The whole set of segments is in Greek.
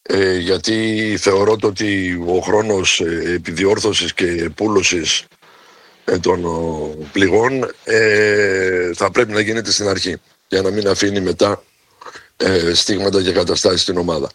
γιατί θεωρώ ότι ο χρόνος επιδιόρθωσης και πούλωσης των πληγών θα πρέπει να γίνεται στην αρχή, για να μην αφήνει μετά στίγματα και καταστάσεις στην ομάδα.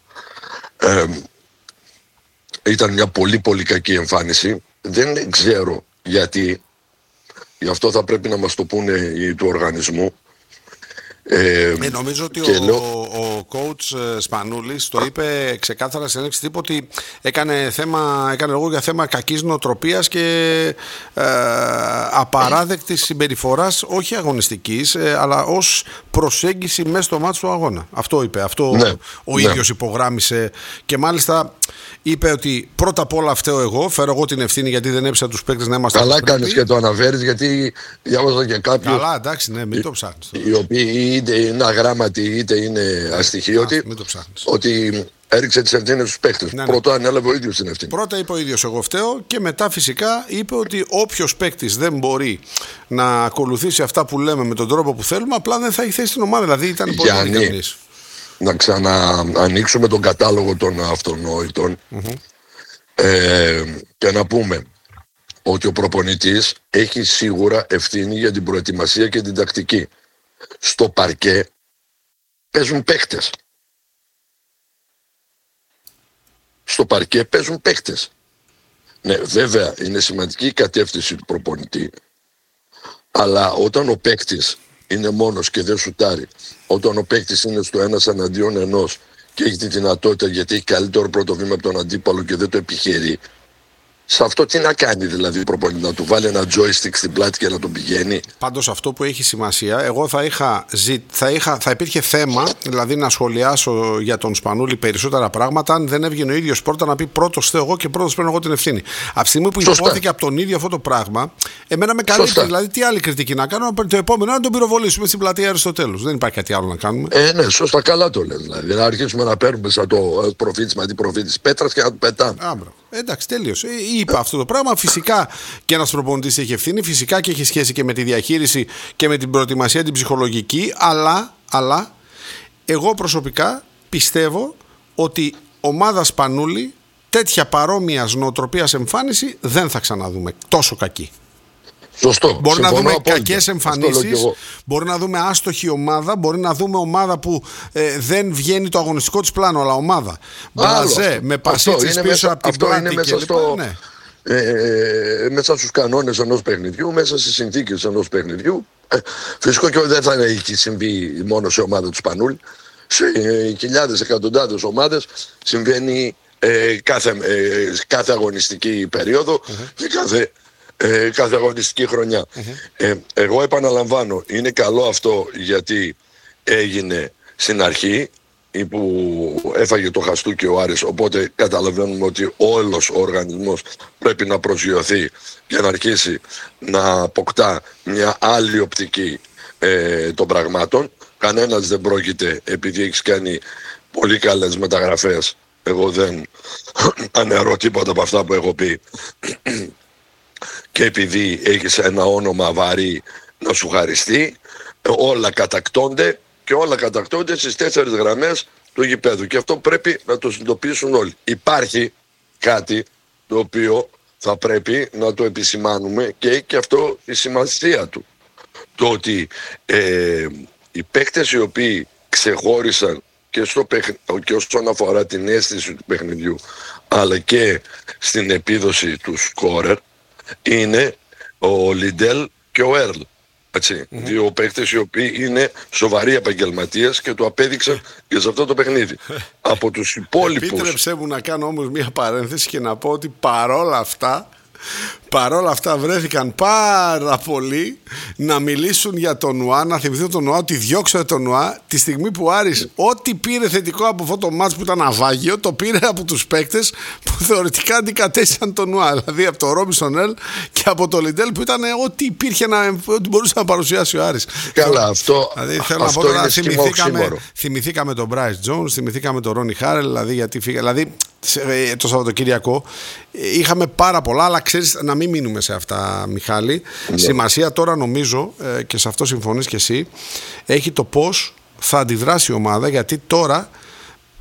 Ήταν μια πολύ πολύ κακή εμφάνιση. Δεν ξέρω γιατί. Γι' αυτό θα πρέπει να μας το πούνε οι του οργανισμού. Νομίζω ότι ο coach Σπανούλης το είπε ξεκάθαρα στην έναρξη τύπου ότι έκανε λόγο για θέμα κακής νοοτροπίας και απαράδεκτης συμπεριφοράς, όχι αγωνιστικής, αλλά ως προσέγγιση μέσα στο μάτι του αγώνα. Αυτό είπε, ο ίδιος υπογράμμισε, και μάλιστα είπε ότι πρώτα απ' όλα φταίω εγώ, φέρω εγώ την ευθύνη γιατί δεν έπεισα τους παίκτες να είμαστε. Καλά κάνεις και το αναφέρεις, γιατί διάβαζα και κάποιους. Καλά, εντάξει, ναι, μην το ψάχνεις. Οι οποίοι είτε είναι αγράμματοι είτε είναι αστοιχείωτοι, ότι έριξε τις ευθύνες στους παίκτες. Ναι. Πρώτα ανέλαβε ο ίδιος την ευθύνη. Πρώτα είπε ο ίδιος εγώ φταίω, και μετά φυσικά είπε ότι όποιος παίκτης δεν μπορεί να ακολουθήσει αυτά που λέμε με τον τρόπο που θέλουμε, απλά δεν θα έχει θέση στην ομάδα. Δηλαδή ήταν πολύ ειλικρινής. Να ξαναανοίξουμε τον κατάλογο των αυτονόητων και να πούμε ότι ο προπονητής έχει σίγουρα ευθύνη για την προετοιμασία και την τακτική. Στο παρκέ παίζουν παίκτες. Στο παρκέ παίζουν παίκτες. Ναι, βέβαια είναι σημαντική η κατεύθυνση του προπονητή, αλλά όταν ο παίκτης είναι μόνος και δεν σουτάρει, όταν ο παίκτης είναι στο 1-1 και έχει τη δυνατότητα γιατί έχει καλύτερο πρώτο βήμα από τον αντίπαλο και δεν το επιχειρεί, σε αυτό τι να κάνει δηλαδή προπονητή, να του βάλει ένα joystick στην πλάτη και να τον πηγαίνει? Πάντως αυτό που έχει σημασία, εγώ θα υπήρχε θέμα, δηλαδή να σχολιάσω για τον Σπανούλη περισσότερα πράγματα, αν δεν έβγαινε ο ίδιος πρώτα να πει πρώτος θέω εγώ και πρώτος παίρνω εγώ την ευθύνη. Από τη στιγμή που υπόθηκε από τον ίδιο αυτό το πράγμα, εμένα με καλύπτει. Δηλαδή, τι άλλη κριτική να κάνω? Το επόμενο να τον πυροβολήσουμε στην πλατεία Αριστοτέλους. Δεν υπάρχει κάτι άλλο να κάνουμε. Ναι, σωστά, καλά το λες. Δηλαδή, να αρχίσουμε να παίρνουμε σαν το προφήτης με αντιπροφήτης πέτρας και να του πετάμε. Εντάξει, τέλειωσε. Είπα αυτό το πράγμα. Φυσικά και ένας προπονητής έχει ευθύνη, φυσικά και έχει σχέση και με τη διαχείριση και με την προετοιμασία την ψυχολογική, αλλά εγώ προσωπικά πιστεύω ότι ομάδα Σπανούλη τέτοια παρόμοιας νοοτροπίας εμφάνιση δεν θα ξαναδούμε τόσο κακή. Σωστό. Μπορεί να δούμε κακές εμφανίσεις, μπορεί να δούμε άστοχη ομάδα, μπορεί να δούμε ομάδα που δεν βγαίνει το αγωνιστικό της πλάνο, αλλά ομάδα. Μπλαζέ, με πασίτσες πίσω από την πλάτη μέσα στους κανόνες ενός παιχνιδιού, μέσα στις συνθήκες ενός παιχνιδιού. Φυσικό και δεν θα έχει συμβεί μόνο σε ομάδα του Σπανούλη. Σε χιλιάδες, εκατοντάδες ομάδες συμβαίνει κάθε αγωνιστική περίοδο και κάθε αγωνιστική χρονιά. Εγώ επαναλαμβάνω, είναι καλό αυτό γιατί έγινε στην αρχή που έφαγε το χαστούκι ο Άρης, οπότε καταλαβαίνουμε ότι όλος ο οργανισμός πρέπει να προσγειωθεί και να αρχίσει να αποκτά μια άλλη οπτική των πραγμάτων. Κανένας δεν πρόκειται, επειδή έχεις κάνει πολύ καλές μεταγραφές, εγώ δεν αναιρώ τίποτα από αυτά που έχω πει, και επειδή έχεις ένα όνομα βαρύ να σου χαριστεί, όλα κατακτώνται και όλα κατακτώνται στις 4 γραμμές του γηπέδου, και αυτό πρέπει να το συνειδητοποιήσουν όλοι. Υπάρχει κάτι το οποίο θα πρέπει να το επισημάνουμε και έχει και αυτό η σημασία του, το ότι οι παίκτες οι οποίοι ξεχώρισαν και όσον αφορά την αίσθηση του παιχνιδιού αλλά και στην επίδοση του σκόρερ, είναι ο Λιντέλ και ο Έρλ. Δύο παίκτες οι οποίοι είναι σοβαροί επαγγελματίες και το απέδειξαν και σε αυτό το παιχνίδι. Από τους υπόλοιπους. Επίτρεψέ μου να κάνω όμως μια παρένθεση και να πω ότι παρόλα αυτά βρέθηκαν πάρα πολλοί να μιλήσουν για τον Νουά, να θυμηθούν τον Νουά, ότι διώξατε τον Νουά τη στιγμή που ο Άρης ό,τι πήρε θετικό από αυτό το μάτς που ήταν αβάγιο, το πήρε από τους παίκτες που θεωρητικά αντικατέστησαν τον Νουά, δηλαδή από τον Ρόμπινσον Ελ και από τον Λιντέλ, που ήταν ό,τι υπήρχε, ό,τι μπορούσε να παρουσιάσει ο Άρης. Καλά, αυτό, δηλαδή, θέλω αυτό να πω, είναι θυμηθήκαμε τον Μπράις Τζόουνς, θυμηθήκαμε τον Ρόνι Χάρελ, δηλαδή το Σαββατοκύριακο είχαμε πάρα πολλά, αλλά ξέρεις, να μην μείνουμε σε αυτά, Μιχάλη. Σημασία τώρα νομίζω, και σε αυτό συμφωνείς και εσύ, έχει το πώς θα αντιδράσει η ομάδα, γιατί τώρα